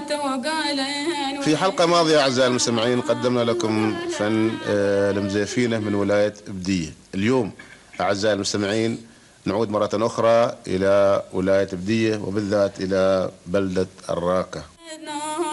في حلقة ماضية أعزائي المستمعين قدمنا لكم فن المزيفينة من ولاية بدية. اليوم أعزائي المستمعين نعود مرة أخرى إلى ولاية بدية وبالذات إلى بلدة الراكة.